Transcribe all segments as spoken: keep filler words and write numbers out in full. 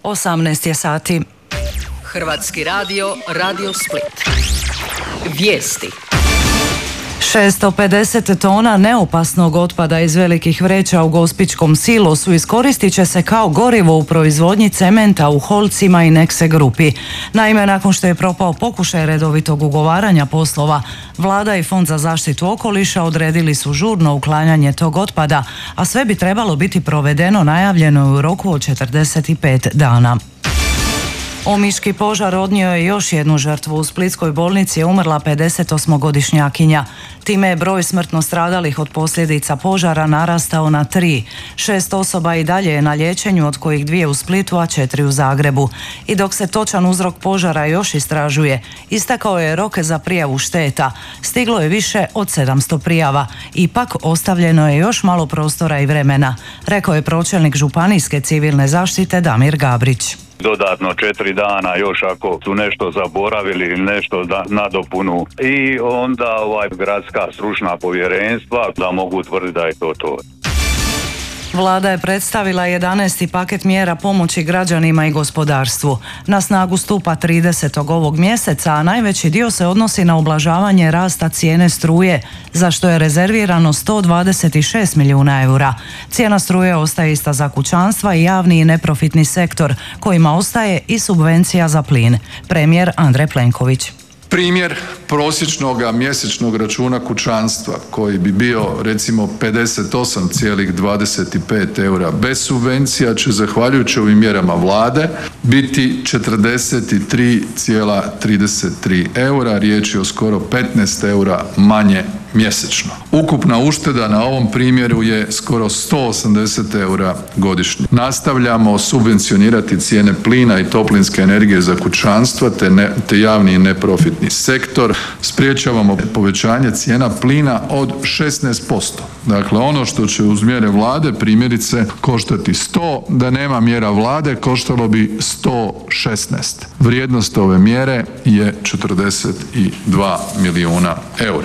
osamnaest je sati. Hrvatski radio, Radio Split. Vijesti. šesto pedeset tona neopasnog otpada iz velikih vreća u Gospićkom silosu iskoristit će se kao gorivo u proizvodnji cementa u Holcima i Nexe grupi. Naime, nakon što je propao pokušaj redovitog ugovaranja poslova, Vlada i Fond za zaštitu okoliša odredili su žurno uklanjanje tog otpada, a sve bi trebalo biti provedeno najavljeno u roku od četrdeset pet dana. Omiški požar odnio je još jednu žrtvu. U Splitskoj bolnici je umrla pedesetosmogodišnjakinja. Time je broj smrtno stradalih od posljedica požara narastao na tri. Šest osoba i dalje je na liječenju, od kojih dvije u Splitu, a četiri u Zagrebu. I dok se točan uzrok požara još istražuje, istakao je rok za prijavu šteta. Stiglo je više od sedamsto prijava. Ipak ostavljeno je još malo prostora i vremena, rekao je pročelnik Županijske civilne zaštite Damir Gabrić. Dodatno četiri dana još ako su nešto zaboravili ili nešto da nadopunu i onda ovaj gradska stručna povjerenstva da mogu utvrditi da je to to. Vlada je predstavila jedanaesti paket mjera pomoći građanima i gospodarstvu. Na snagu stupa tridesetog ovog mjeseca, a najveći dio se odnosi na ublažavanje rasta cijene struje, za što je rezervirano sto dvadeset šest milijuna eura. Cijena struje ostaje ista za kućanstva i javni i neprofitni sektor, kojima ostaje i subvencija za plin. Premijer Andrej Plenković. Primjer prosječnog mjesečnog računa kućanstva koji bi bio recimo pedeset osam zarez dvadeset pet eura bez subvencija će zahvaljujući ovim mjerama Vlade biti četrdeset tri zarez trideset tri eura, riječ je o skoro petnaest eura manje mjesečno. Ukupna ušteda na ovom primjeru je skoro sto osamdeset eura godišnje. Nastavljamo subvencionirati cijene plina i toplinske energije za kućanstva te, ne, te javni i neprofitni sektor. Spriječavamo povećanje cijena plina od šesnaest posto. Dakle, ono što će uz mjere Vlade primjerice koštati sto, da nema mjera Vlade koštalo bi sto šesnaest. Vrijednost ove mjere je četrdeset dva milijuna eura.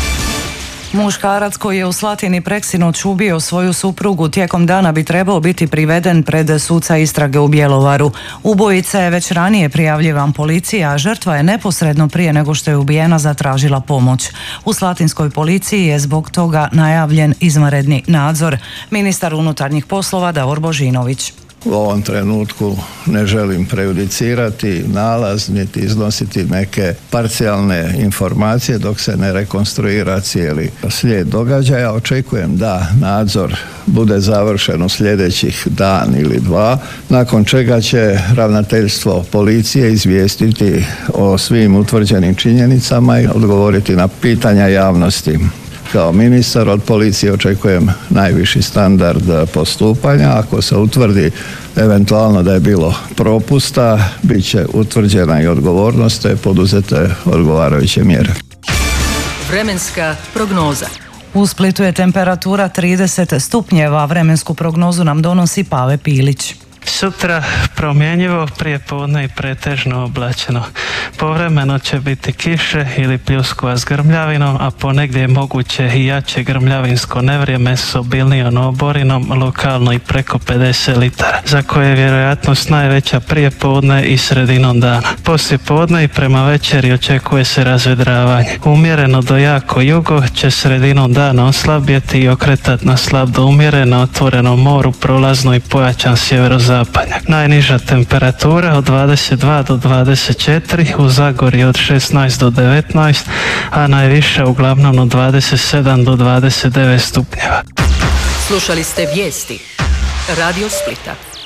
Muškarac koji je u Slatini preksinoć ubio svoju suprugu tijekom dana bi trebao biti priveden pred suca istrage u Bjelovaru. Ubojica je već ranije prijavljivan policiji, a žrtva je neposredno prije nego što je ubijena zatražila pomoć. U slatinskoj policiji je zbog toga najavljen izvanredni nadzor. Ministar unutarnjih poslova Davor Božinović. U ovom trenutku ne želim prejudicirati nalaz niti iznositi neke parcijalne informacije dok se ne rekonstruira cijeli slijed događaja. Očekujem da nadzor bude završen u sljedećih dan ili dva, nakon čega će ravnateljstvo policije izvijestiti o svim utvrđenim činjenicama i odgovoriti na pitanja javnosti. Kao ministar od policije očekujem najviši standard postupanja. Ako se utvrdi eventualno da je bilo propusta, bit će utvrđena i odgovornost te poduzete odgovarajuće mjere. Vremenska prognoza. U Splitu je temperatura trideset stupnjeva. Vremensku prognozu nam donosi Pave Pilić. Sutra promjenjivo, prije podne i pretežno oblačeno. Povremeno će biti kiše ili pljuskova s grmljavinom, a ponegdje je moguće i jače grmljavinsko nevrijeme s obilnijom oborinom, lokalno i preko pedeset litara, za koje je vjerojatnost najveća prije podne i sredinom dana. Poslije podne i prema večeri očekuje se razvedravanje. Umjereno do jako jugo će sredinom dana oslabjeti i okretati na slab do umjereno na otvorenom moru, prolazno i pojačan sjeverozapad. Najniža temperatura od dvadeset dva do dvadeset četiri, u Zagorju od šesnaest do devetnaest, a najviša uglavnom od dvadeset sedam do dvadeset devet stupnjeva. Slušali ste vijesti Radio Splita.